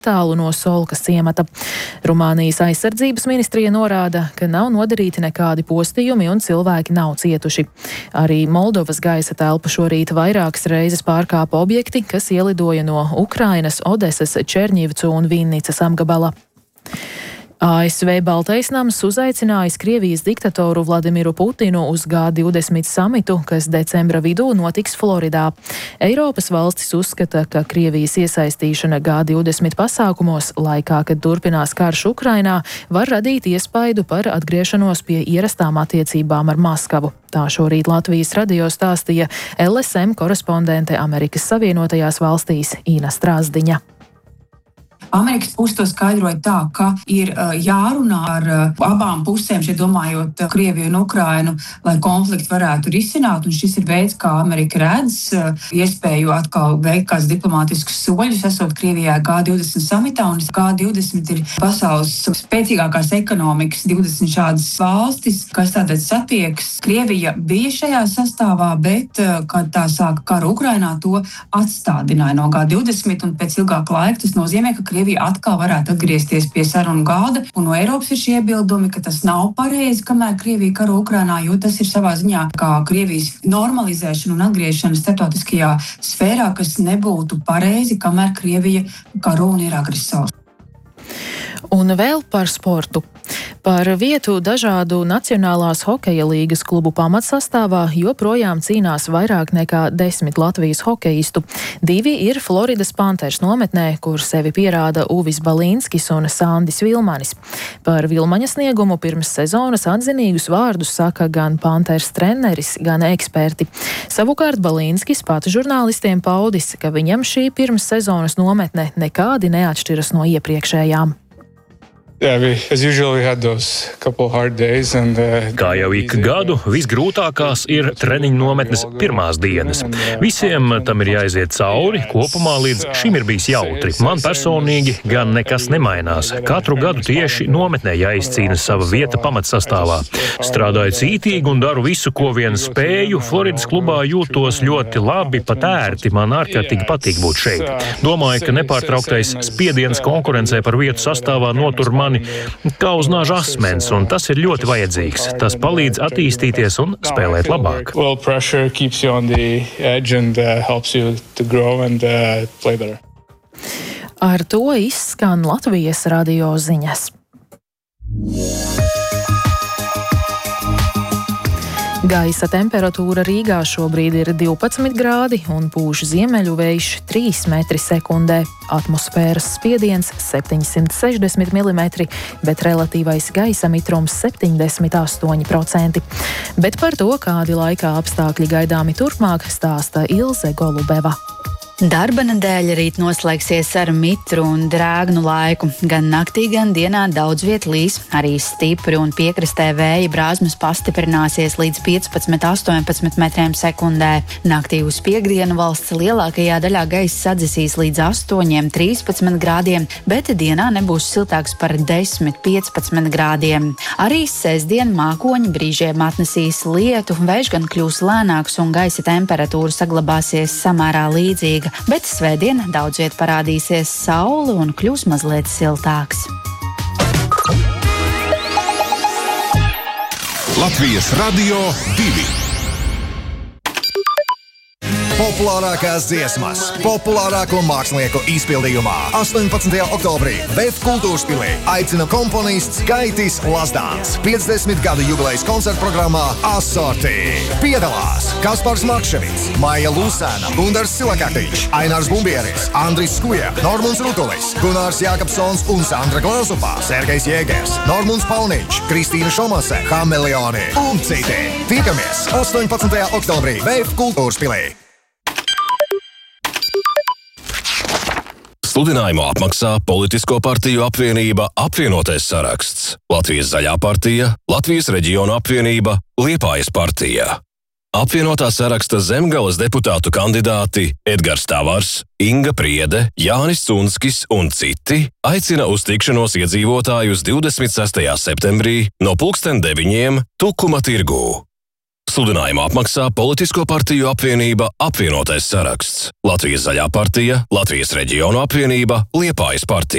tālu no Solkas ciemata. Rumānijas aizsardzības ministrija norāda, ka nav nodarīti nekādi postījumi un cilvēki nav cietuši. Arī Moldovas gaisa telpu šorīt vairākas reizes pārkāpa objekti, kas ielidoja no Ukrainas, Odesas, Čerņivcu un Vinnicas apgabala. ASV Baltais nams uzaicinājis Krievijas diktatoru Vladimiru Putinu uz G20 samitu, kas decembra vidū notiks Floridā. Eiropas valstis uzskata, ka Krievijas iesaistīšana G20 pasākumos laikā, kad turpinās karš Ukrainā, var radīt iespaidu par atgriešanos pie ierastām attiecībām ar Maskavu. Tā šorīt Latvijas radio stāstīja LSM korespondente Amerikas Savienotajās valstīs Ina Strāzdiņa. Amerikas puse to skaidroja tā, ka ir jārunā ar abām pusēm, šeit domājot Krieviju un Ukrainu, lai konflikti varētu risināt, un šis ir veids, kā Amerika redz iespēju atkal veikt kāds diplomātiskus soļus, esot Krievijā G20 samitā, un G20 ir pasaules spēcīgākās ekonomikas 20 šādas valstis, kas tātad satiekas. Krievija bija šajā sastāvā, bet, kad tā sāka karu Ukrainā, to atstādināja no G20, un pēc ilgāka laika tas nozīmē, ka Krievija atkal varētu atgriezties pie sarunu galda, un no Eiropas ir šie iebildumi, ka tas nav pareizi, kamēr Krievija karo Ukrainā, jo tas ir savā ziņā kā Krievijas normalizēšana un atgriešana starptautiskajā sfērā, kas nebūtu pareizi, kamēr Krievija karo un ir agresors. Un vēl par sportu. Par vietu dažādu Nacionālās hokeja līgas klubu pamatsastāvā joprojām cīnās vairāk nekā 10 Latvijas hokeistu. 2 ir Floridas Panthers nometnē, kur sevi pierāda Uvis Balīnskis un Sandis Vilmanis. Par Vilmaņa sniegumu pirms sezonas atzinīgus vārdus saka gan Panthers treneris, gan eksperti. Savukārt Balīnskis pats žurnālistiem paudis, ka viņam šī pirms sezonas nometne nekādi neatšķiras no iepriekšējām. Kā jau ik gadu, visgrūtākās ir treniņu nometnes pirmās dienas. Visiem tam ir jāiziet cauri, kopumā līdz šim ir bijis jautri. Man personīgi gan nekas nemainās. Katru gadu tieši nometnē jāizcīna sava vieta pamatsastāvā. Strādāju cītīgi un daru visu, ko vien spēju. Floridas klubā jūtos ļoti labi, pat ērti. Man ārkārtīgi patīk būt šeit. Domāju, ka nepārtrauktais spiediens konkurencē par vietu sastāvā notur mani kā uz nāža asmens, un tas ir ļoti vajadzīgs. Tas palīdz attīstīties un spēlēt labāk. Ar to izskan Latvijas radio ziņas. Gaisa temperatūra Rīgā šobrīd ir 12 grādi un pūš ziemeļu vējš 3 metri sekundē. Atmosfēras spiediens 760 mm, bet relatīvais gaisa mitrums 78%. Bet par to, kādi laika apstākļi gaidāmi turpmāk, stāsta Ilze Golubeva. Darba nedēļa rīt noslēgsies ar mitru un drēgnu laiku. Gan naktī, gan dienā daudz viet līs, arī stipri un piekrastē vēja brāzmas pastiprināsies līdz 15–18 metriem sekundē. Naktī uz piekdienu valsts lielākajā daļā gaisa sadzisīs līdz 8–13 grādiem, bet dienā nebūs siltāks par 10–15 grādiem. Arī sestdien mākoņi brīžiem atnesīs lietu, vējš gan kļūs lēnāks un gaisa temperatūra saglabāsies samērā līdzīga. Bet svētdien daudz viet parādīsies saule un kļūs mazliet siltāks. Latvijas radio 2. Populārākās dziesmas, populārāko mākslinieku izpildījumā. 18. oktobrī VF Kultūras pilī aicina komponists Gaitis Lazdāns. 50 gadu jubilejas koncertprogrammā Assorti. Piedalās Kaspars Markševits, Maija Lūsēna, Gundars Silakatiņš, Ainārs Bumbieris, Andris Skuja, Normunds Rutulis, Gunārs Jākapsons un Sandra Glāzupā, Sergejs Jēgers, Normunds Palniņš, Kristīna Šomase, Hameleoni un citi. Tiekamies 18. oktobrī VF Kultūras pilī. Sludinājumu apmaksā Politisko partiju apvienība Apvienotais saraksts, Latvijas Zaļā partija, Latvijas Reģionu apvienība, Liepājas partija. Apvienotā saraksta Zemgales deputātu kandidāti Edgars Tavars, Inga Priede, Jānis Cunskis un citi aicina uz tikšanos iedzīvotājus 26. septembrī no 9:00 Tukuma tirgū. Sludinājumu apmaksā Politisko partiju apvienība Apvienotais saraksts, Latvijas Zaļā partija, Latvijas Reģionu apvienība, Liepājas partija.